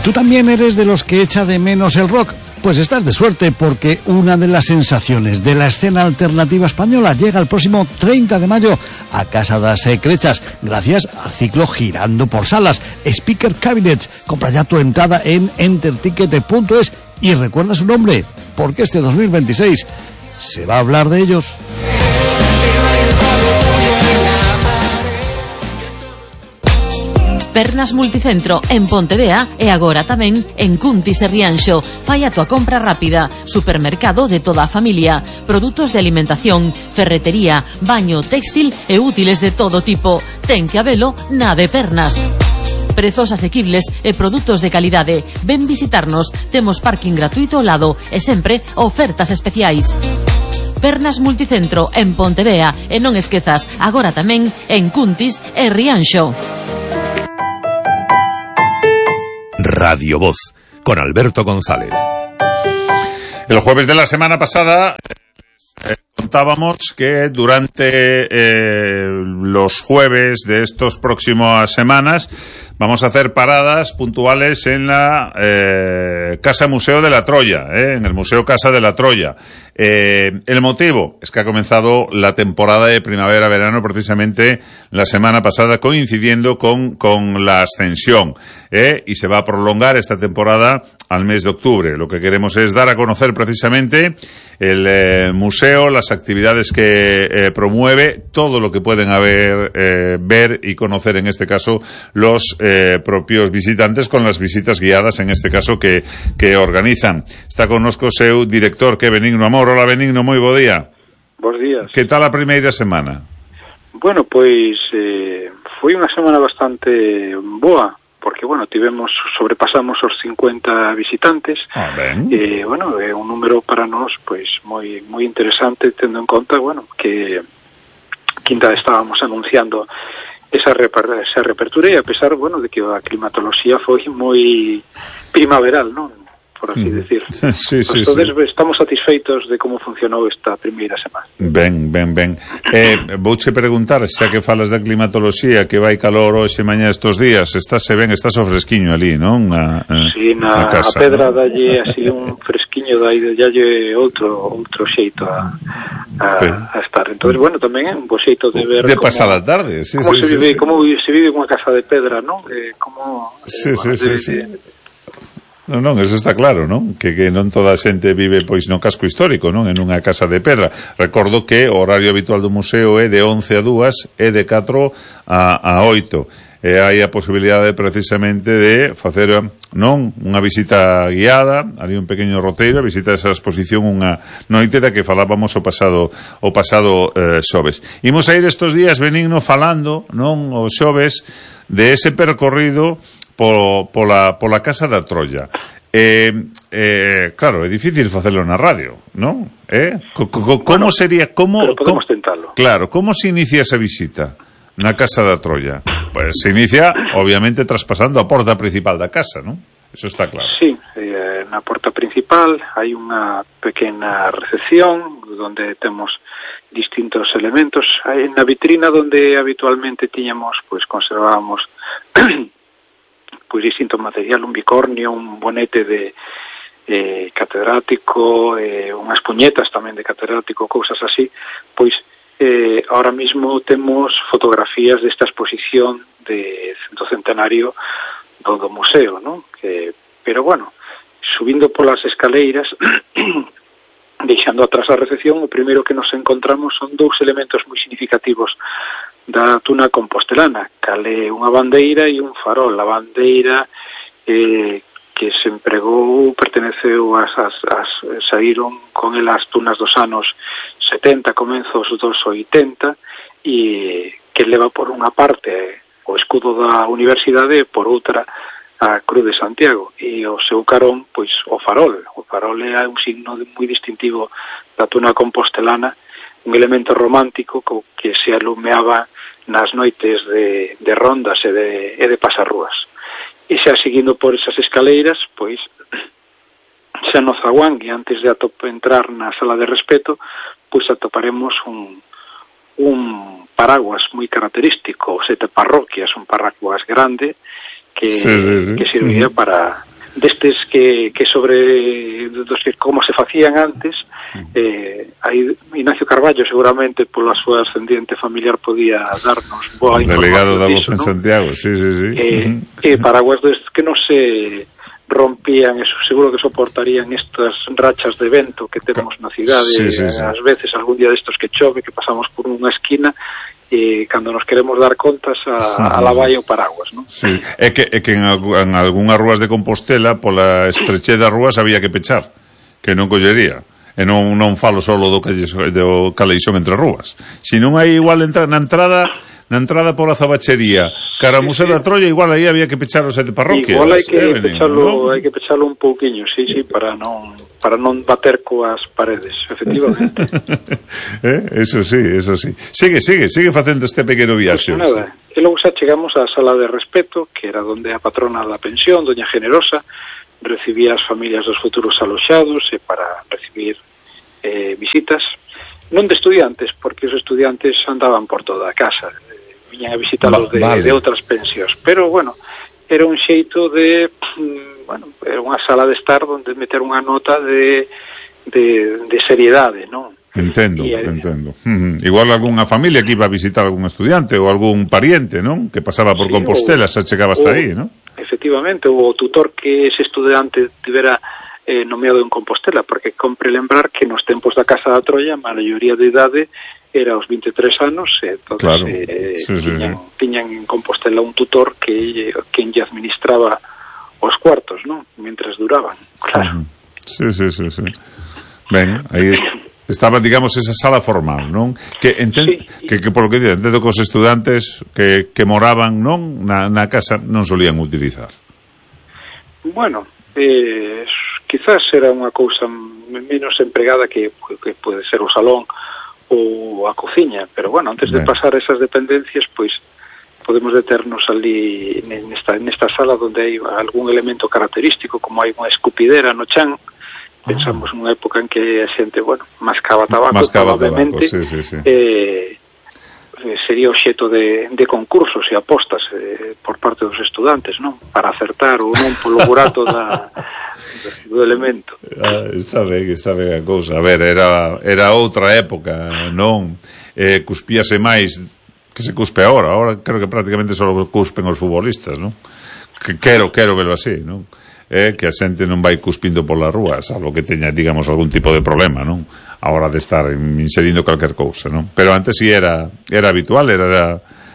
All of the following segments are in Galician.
¿Tú también eres de los que echa de menos el rock? Pues estás de suerte, porque una de las sensaciones de la escena alternativa española llega el próximo 30 de mayo a Casa das Crechas, gracias al ciclo Girando por Salas, Speaker Cabinets. Compra ya tu entrada en enterticket.es y recuerda su nombre, porque este 2026 se va a hablar de ellos. Pernas Multicentro en Pontevea e agora tamén en Cuntis e Rianxo. Fai a tua compra rápida. Supermercado de toda a familia. Produtos de alimentación, ferretería, baño, textil e útiles de todo tipo. Ten que habelo na de Pernas. Prezos asequibles e produtos de calidade. Ven visitarnos. Temos parking gratuito ao lado e sempre ofertas especiais. Pernas Multicentro en Pontevea e non esquezas, agora tamén en Cuntis e Rianxo. Radio Voz, con Alberto González. El jueves de la semana pasada contábamos que durante los jueves de estas próximas semanas vamos a hacer paradas puntuales en la Casa Museo de la Troya, en el Museo Casa de la Troya. El motivo es que ha comenzado la temporada de primavera-verano precisamente la semana pasada, coincidiendo con la ascensión, y se va a prolongar esta temporada al mes de octubre. Lo que queremos es dar a conocer precisamente el museo, las actividades que promueve, todo lo que pueden ver y conocer, en este caso, los propios visitantes, con las visitas guiadas, en este caso, que organizan. Está connosco seu director, que é Benigno Amor. Hola, Benigno, moi bo día. Bos días. Que tal a primeira semana? Bueno, pois foi unha semana bastante boa, porque, bueno, sobrepasamos os 50 visitantes. Bueno, é un número para nós, pois, moi interesante, tendo en conta, bueno, que quinta estábamos anunciando esa reapertura, e a pesar, bueno, de que a climatoloxía foi moi primaveral, non? Por así decir. Sí. Estamos satisfeitos de como funcionou esta primeira semana. Ben. Vouche preguntar, xa que falas da climatoloxía, que vai calor hoxe, mañá, estos días, estás fresquiño ali, non? Sí, na casa, pedra, ¿no? Dalle así un fresquiño, dalle outro xeito a estar. Entonces, bueno, tamén é un bo xeito de ver de pasar a tarde, como se vive unha casa de pedra, non? Non, eso está claro, non? Que non toda a xente vive, pois, no casco histórico, non? En unha casa de pedra. Recordo que o horario habitual do museo é de 11 a 2 e de 4 a 8. E hai a posibilidade precisamente de facer, non, unha visita guiada, ali un pequeno roteiro, visita esa exposición unha noite da que falábamos o pasado xoves. Imos a ir estes días, Benigno, falando, non, o xoves, de ese percorrido pola Casa da Troya. Claro, é difícil facelo na radio, non? Como sería, pero podemos tentarlo. Claro, como se inicia esa visita na Casa da Troya? Pues se inicia, obviamente, traspasando a porta principal da casa, non? Eso está claro. Sí, na porta principal hai unha pequena recepción onde temos distintos elementos. Na vitrina donde habitualmente conservábamos pois distinto material, un bicornio, un bonete de catedrático, unhas puñetas tamén de catedrático, cousas así, pois ahora mismo temos fotografías desta exposición do centenario do museo, non? Pero, bueno, subindo polas escaleiras, deixando atrás a recepción, o primeiro que nos encontramos son dous elementos moi significativos da tuna compostelana, cale unha bandeira e un farol. A bandeira que se empregou perteneceu saíron con ela as tunas dos anos 70, comenzos dos 80, e que leva por unha parte o escudo da universidade e por outra a Cruz de Santiago, e o seu carón, pois, o farol. O farol é un signo moi distintivo da tuna compostelana, un elemento romántico que se alumeaba nas noites de rondas e de pasarrúas. E xa seguindo por esas escaleiras, pois, xa no zaguán, e antes de entrar na sala de respeto, pois atoparemos un paraguas moi característico, 7 parroquias, un paraguas grande que serviría para destes que sobre dos que como se facían antes. Aí Ignacio Carballo seguramente pola súa ascendiente familiar podía darnos boa información delegado da Voz en ¿no? Santiago, sí. Paraguas destes que non se rompían, eso seguro que soportarían estas rachas de vento que temos na cidade, sí. ás veces algún día destos que chove, que pasamos por unha esquina e cando nos queremos dar contas a la vai o paraguas, non? Sí, é que en algunhas rúas de Compostela pola estrechez das rúas había que pechar, que non collería. E non falo solo do caleixón entre rúas, sino hai igual na entrada pola Zabachería cara ao Museo da Troia, igual aí había que pechar os 7 parroquias. Igual hai que pechalo un pouquiño, sí, para non bater coas paredes, efectivamente. Eso sí. Sigue facendo este pequeno viaxe. Pues nada, e logo xa chegamos á sala de respeto, que era onde a patrona da pensión, doña Generosa, recibía as familias dos futuros aloxados e para recibir visitas, non de estudiantes, porque os estudiantes andaban por toda a casa, viñan a visitarlos de outras pensións, pero bueno, era un xeito de era unha sala de estar onde meter unha nota de seriedade, non? Entendo. Igual algunha familia que iba a visitar algún estudiante ou algún pariente, non? Que pasaba por Compostela, xa chegaba hasta aí, non? Efectivamente, o tutor que ese estudiante tivera nomeado en Compostela, porque compre lembrar que nos tempos da Casa da Troia a maioría de idade era aos 23 anos, claro. Tiñan en Compostela un tutor que quen lle administraba os cuartos, non? Mentras duraban, claro. Sí. Ben, aí estaba, digamos, esa sala formal, non? Que por lo que digo, entendo que os estudantes que moraban, non, na casa non solían utilizar. Bueno, quizás era unha cousa menos empregada que pode ser o salón ou a cociña, pero bueno, antes de pasar esas dependencias, pois podemos deternos ali nesta sala onde hai algún elemento característico, como hai unha escupidera no chan. Pensamos nunha época en que a xente, mascaba tabaco, probablemente, sería obxeto de concursos e apostas por parte dos estudantes, non? Para acertar ou non polo burato do elemento. Está ben a cousa. A ver, era outra época, non? Cuspíase máis que se cuspe agora creo que prácticamente só cuspen os futbolistas, non? Quero velo así, non? Que a xente non vai cuspindo pola rúa, salvo que teña, digamos, algún tipo de problema, non? A hora de estar inserindo calquer cousa, non? Pero antes si era habitual, era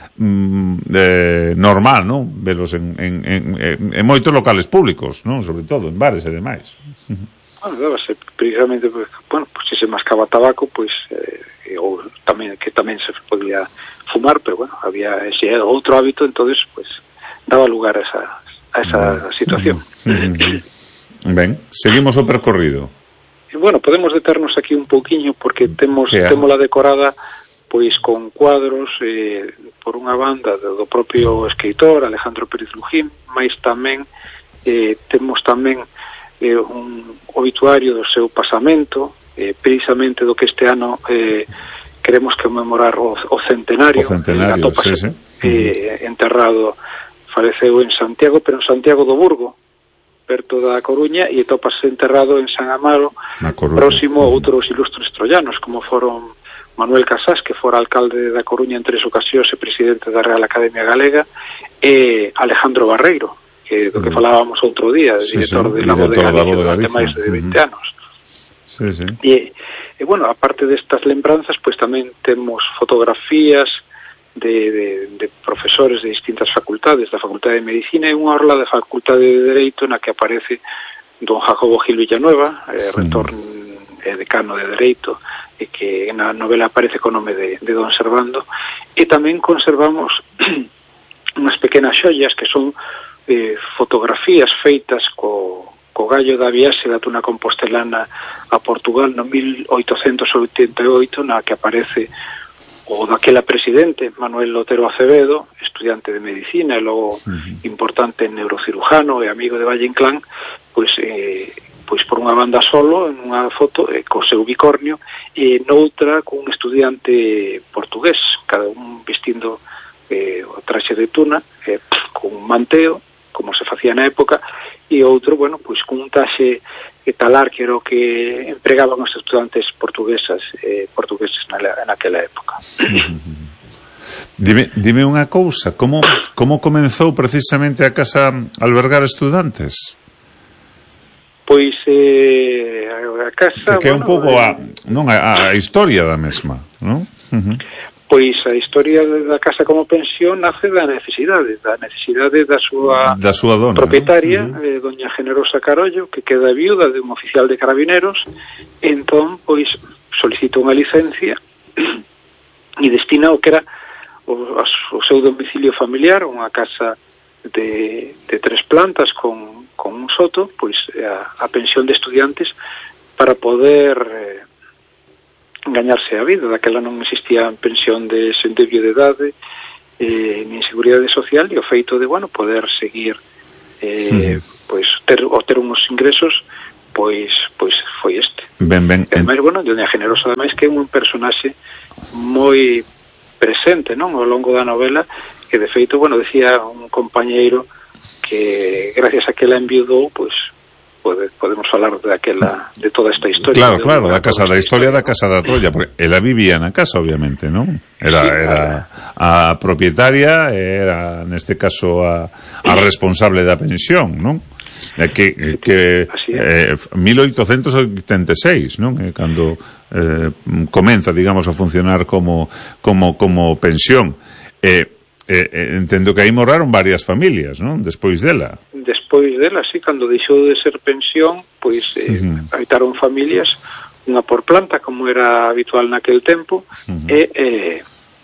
normal, non? Velos en moitos locales públicos, non? Sobre todo en bares e demais. Dábase precisamente, se se mascaba tabaco, ou tamén se podía fumar, pero había ese outro hábito, entonces daba lugar a esa situación. Ben, seguimos o percorrido. Podemos deternos aquí un pouquiño porque témola decorada con cuadros por unha banda do propio escritor Alejandro Pérez Lujín, mais tamén temos tamén un obituario do seu pasamento, precisamente do que este ano queremos conmemorar o centenario. Enterrado, faleceu en Santiago, pero en Santiago do Burgo, perto da Coruña, e topase enterrado en San Amaro, próximo a outros ilustres troianos, como foron Manuel Casás, que fora alcalde da Coruña en 3 ocasións e presidente da Real Academia Galega, e Alejandro Barreiro, do que falábamos outro día, director de La Voz de Galicia durante máis de 20 anos. E, aparte destas lembranzas, tamén temos fotografías de profesores de distintas facultades, da Facultade de Medicina e unha orla da Facultade de Dereito na que aparece don Jacobo Gil Villanueva, rector decano de Dereito, e que na novela aparece co nome de don Servando, e tamén conservamos unhas pequenas xoias que son fotografías feitas co gallo da viaxe da Tuna Compostelana a Portugal no 1888, na que aparece o daquela presidente, Manuel Otero Acevedo, estudiante de medicina e logo importante neurocirujano e amigo de Valle Inclán, pois por unha banda solo, en unha foto, co seu bicornio, e noutra con un estudiante portugués, cada un vestindo o traxe de tuna, con un manteo, como se facía na época, e outro, bueno, pois cun taxe talar que era o que empregaban os estudantes portugueses naquela época. Dime unha cousa, como comenzou precisamente a casa a albergar estudantes? Pois a casa... Que é un pouco a historia da mesma, non? Pois a historia da casa como pensión nace da necesidade da súa dona, propietaria, doña Generosa Carollo, que queda viuda de un oficial de carabineros. Entón, pois, solicita unha licencia e destina o que era o seu domicilio familiar, unha casa de 3 plantas con un soto, pois a pensión de estudiantes para poder gañarse a vida. Daquela non existía pensión de viudedade nin seguridade social, e o feito de, bueno, poder seguir pois ter uns ingresos pois foi este. Ben. Ademais, bueno, doña Generosa ademais que é un personaxe moi presente, non, ao longo da novela, que de feito, bueno, decía un compañeiro que gracias a que la enviudou, pois podemos falar de toda esta historia. Claro, da historia da Casa da Troia, porque ela vivía na casa, obviamente, non? Era a propietaria, era neste caso a responsable da pensión, non? Que 1886, non? Cando comeza, digamos, a funcionar como pensión. Entendo que aí morraron varias familias, non? Despois dela, sí, cando deixou de ser pensión, pois habitaron familias, unha por planta, como era habitual naquel tempo, e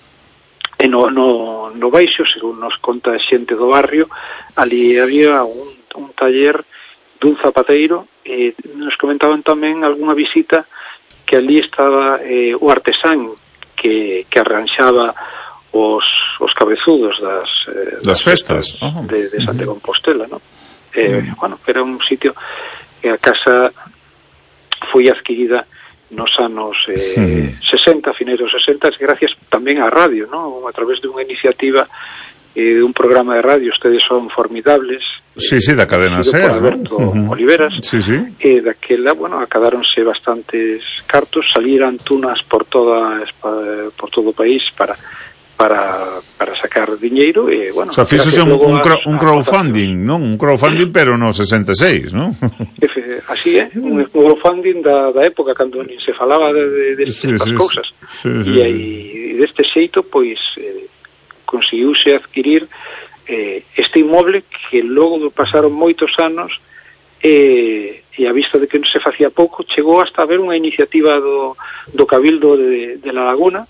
no baixo, según nos conta xente do barrio, ali había un taller dun zapateiro, e nos comentaban tamén algunha visita que ali estaba o artesán que arranxaba os cabezudos das festas de Santa Compostela, non? Bueno, era un sitio que a casa foi adquirida nos anos 60, fineiros 60, gracias tamén á radio, non? A través dunha iniciativa de un programa de radio, Ustedes son formidables. Sí, da cadena SER, Alberto Oliveras. Sí. E daquela, bueno, acadáronse bastantes cartos, salíran tunas por todo o país para sacar diñeiro, e, bueno... O sea, fíxose un crowdfunding, non? Un crowdfunding, pero no 66, non? Así é, un crowdfunding da época, cando nin se falaba destas cousas. E deste xeito, pois, conseguiuse adquirir este inmoble que logo pasaron moitos anos e a vista de que non se facía pouco, chegou hasta a haber unha iniciativa do Cabildo de La Laguna,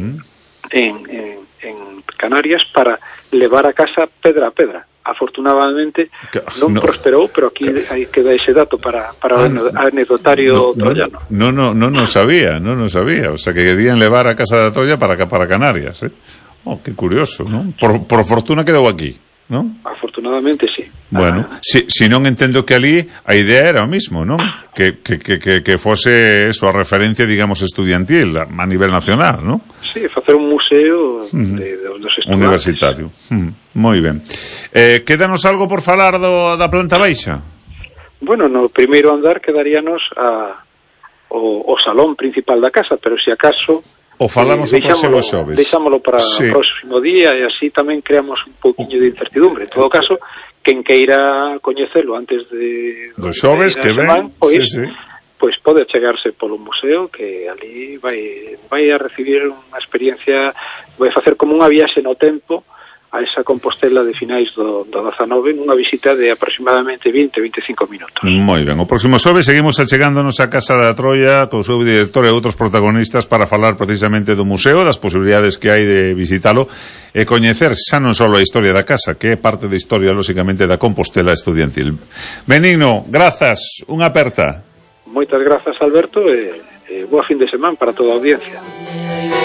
en Canarias, para levar a casa pedra a pedra. Afortunadamente non prosperou, pero aquí queda ese dato para o anecdotario troyano. Non sabía. O sea, que querían levar a Casa da Troia para Canarias, que curioso, non? Por fortuna quedou aquí, non? Afortunadamente, sí. Bueno, si non entendo que ali a idea era o mismo, non? Que fose eso, a referencia, digamos, estudiantil a nivel nacional, non? Sí, facer un museo dos estudantes. Universitario. Moi ben. Quédanos algo por falar da planta baixa? Bueno, no primeiro andar quedaríanos o salón principal da casa, pero se acaso o falamos o próximo xoves. Deixámolo para o próximo día, e así tamén creamos un pouquiño de incertidumbre. En todo caso, quen queira coñecelo antes do xoves que ven, pois pode chegarse polo museo, que ali vai a recibir unha experiencia, vai facer como unha viaxe no tempo a esa Compostela de finais do 19, nunha visita de aproximadamente 20-25 minutos. Moi ben, o próximo xoves seguimos achegándonos a Casa da Troia co seu director e outros protagonistas para falar precisamente do museo, das posibilidades que hai de visitalo e coñecer xa non só a historia da casa, que é parte da historia, lóxicamente, da Compostela estudiantil. Benigno, grazas, unha aperta. Moitas grazas, Alberto, e boa fin de semana para toda a audiencia.